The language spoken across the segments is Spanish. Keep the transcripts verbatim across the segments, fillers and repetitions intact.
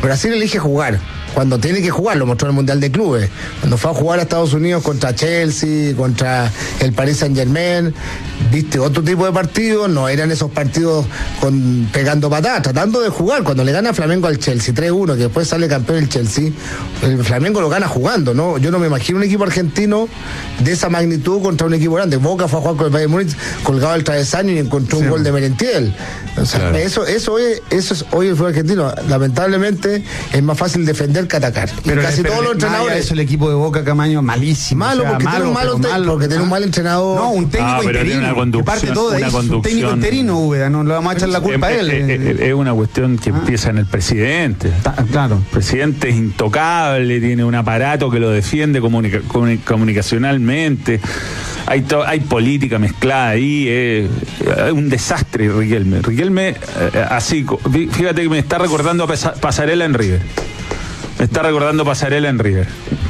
Brasil elige jugar. Cuando tiene que jugar, lo mostró en el Mundial de Clubes. Cuando fue a jugar a Estados Unidos contra Chelsea, contra el Paris Saint-Germain, viste otro tipo de partidos, no eran esos partidos con pegando patadas, tratando de jugar. Cuando le gana Flamengo al Chelsea tres uno, que después sale campeón el Chelsea, el Flamengo lo gana jugando, ¿no? Yo no me imagino un equipo argentino de esa magnitud contra un equipo grande. Boca fue a jugar con el Bayern Múnich colgado al travesaño y encontró sí. un gol de Merentiel. O sea, claro. eso, eso, es, eso es hoy el fútbol argentino. Lamentablemente es más fácil defender que atacar. Pero y casi pero todos los entrenadores. Eso el equipo de Boca, Camaño, malísimo. Malo, o sea, porque malo, tiene un malo, malo porque tiene un mal entrenador. No, un técnico ah, interino. Que parte todo de ahí. Un técnico interino, Úbeda, no le vamos a echar la culpa es, a él. Es, es, es una cuestión que ah. empieza en el presidente. Ta, claro. El presidente es intocable, tiene un aparato que lo defiende comunica, comunicacionalmente. Hay, to, hay política mezclada ahí, es eh, un desastre Riquelme. Riquelme, eh, así, fíjate que me está recordando a Pasarela en River. Me está recordando Pasarela en River.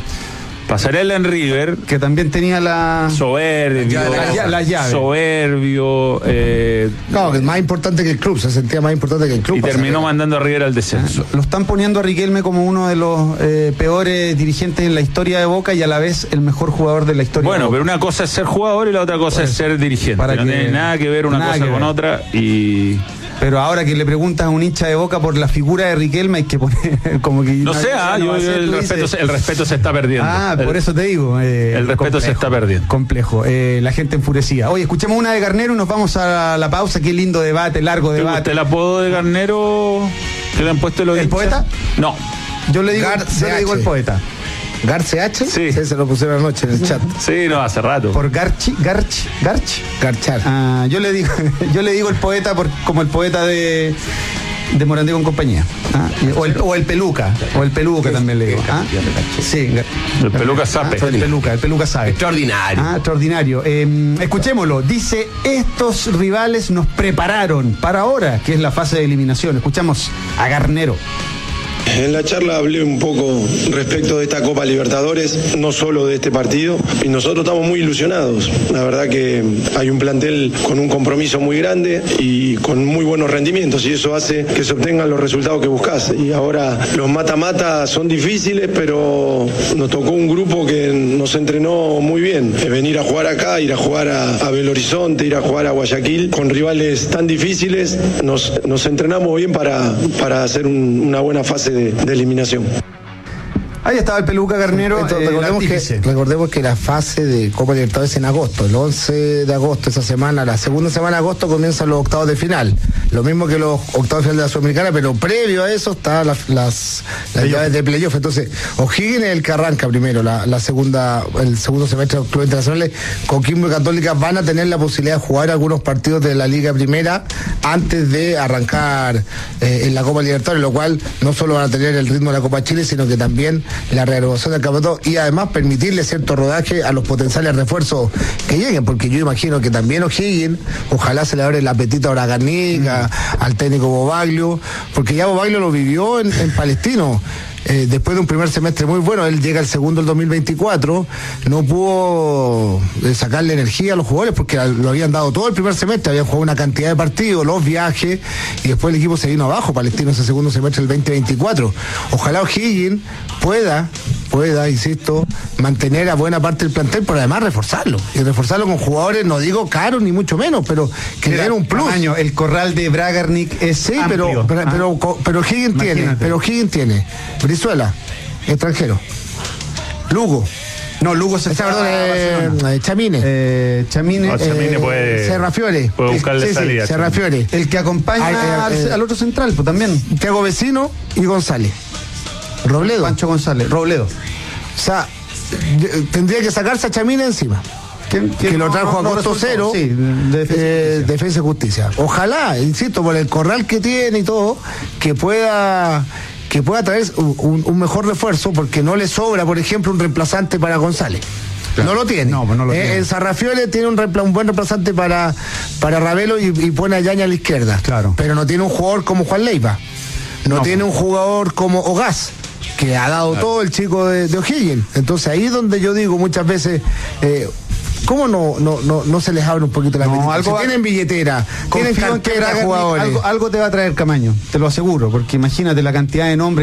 Pasarela en River, que también tenía la soberbio, la, la, la llave. soberbio, eh, no, que es más importante que el club, se sentía más importante que el club. Y Pasarela. terminó mandando a River al descenso. Lo están poniendo a Riquelme como uno de los eh, peores dirigentes en la historia de Boca y a la vez el mejor jugador de la historia. Bueno, de Boca. Pero una cosa es ser jugador y la otra cosa pues, es ser dirigente. Para no que, tiene nada que ver una cosa con ver. otra y. Pero ahora que le preguntas a un hincha de Boca por la figura de Riquelme, hay que poner como que... No sé, ah, yo, yo, el, respeto, el respeto se está perdiendo. Ah, el, por eso te digo. Eh, el respeto complejo, se está perdiendo. Complejo. Eh, la gente enfurecida. Oye, escuchemos una de Garnero y nos vamos a la pausa. Qué lindo debate, largo debate. ¿El apodo de Garnero que le han puesto los ¿El hinchas? poeta? No. Yo le digo, yo le digo el poeta. ¿Garce H? Sí. sí. Se lo pusieron anoche en el chat. Sí, no, hace rato. Por Garchi, Garchi, Garch. Garchar. Ah, yo le digo, yo le digo el poeta por, como el poeta de, de Morandé con compañía. Ah, o, el, o el peluca, o el peluca también le digo. Ah, sí. El peluca sabe. Ah, el peluca, el peluca sabe. Extraordinario. Ah, extraordinario. Eh, escuchémoslo. Dice, estos rivales nos prepararon para ahora, que es la fase de eliminación. Escuchamos a Garnero. En la charla hablé un poco respecto de esta Copa Libertadores, no solo de este partido, y nosotros estamos muy ilusionados. La verdad que hay un plantel con un compromiso muy grande y con muy buenos rendimientos, y eso hace que se obtengan los resultados que buscas. Y ahora los mata-mata son difíciles, pero nos tocó un grupo que nos entrenó muy bien. Venir a jugar acá, ir a jugar a, a Belo Horizonte, ir a jugar a Guayaquil, con rivales tan difíciles, nos, nos entrenamos bien para, para hacer un, una buena fase De, de eliminación. Ahí estaba el peluca Garnero. Entonces, eh, recordemos, que, recordemos que la fase de Copa Libertadores es en agosto, el once de agosto, esa semana, la segunda semana de agosto comienzan los octavos de final, lo mismo que los octavos de final de la Sudamericana, pero previo a eso está la, las, las llaves de playoff. Entonces O'Higgins es el que arranca primero la, la segunda, el segundo semestre de los clubes internacionales. Coquimbo y Católica van a tener la posibilidad de jugar algunos partidos de la Liga Primera antes de arrancar eh, en la Copa Libertadores, lo cual no solo van a tener el ritmo de la Copa Chile, sino que también la reanudación del campeonato y además permitirle cierto rodaje a los potenciales refuerzos que lleguen, porque yo imagino que también O'Higgins, ojalá se le abre el apetito a Bragarnica, mm. al técnico Bobaglio, porque ya Bobaglio lo vivió en, en Palestino. Eh, después de un primer semestre muy bueno, él llega el segundo el dos mil veinticuatro, no pudo eh, sacarle energía a los jugadores porque lo habían dado todo el primer semestre, habían jugado una cantidad de partidos, los viajes, y después el equipo se vino abajo, Palestino, ese segundo semestre del veinte veinticuatro. Ojalá O'Higgins pueda, pueda, insisto, mantener a buena parte del plantel, pero además reforzarlo, y reforzarlo con jugadores, no digo caros ni mucho menos, pero que le den un plus. Año, el corral de Bragarnik es sí, amplio. pero, pero, ah. pero, pero O'Higgins tiene, pero O'Higgins tiene Brizuela, extranjero. Lugo. No, Lugo se está. Perdón, eh, Chamine. Eh, Chamine. No, Chamine eh, puede. Serrafiore. Puede buscarle sí, salida. Sí, Serrafiore. El que acompaña Ay, eh, al, eh, al otro central, pues también. Thiago Vecino y González. Robledo. Pancho González. Robledo. O sea, tendría que sacarse a Chamine encima. Que, que, que lo no, trajo no, a costo no cero, sí, de defensa, eh, y defensa y justicia. Ojalá, insisto, por el corral que tiene y todo, que pueda que pueda traer un, un mejor refuerzo, porque no le sobra, por ejemplo, un reemplazante para González. Claro. No lo tiene. No, pues no lo eh, tiene. En Sarrafiore tiene un, repla, un buen reemplazante para, para Ravelo y, y pone a Yaña a la izquierda. Claro. Pero no tiene un jugador como Juan Leiva. No, no tiene pues. un jugador como Ogaz, que ha dado claro. todo el chico de, de O'Higgins. Entonces ahí es donde yo digo muchas veces, eh, ¿cómo no, no, no, no se les abre un poquito la no, algo, si tienen billetera, tienen cartera, jugadores. Algo, algo te va a traer Camaño, te lo aseguro, porque imagínate la cantidad de nombres.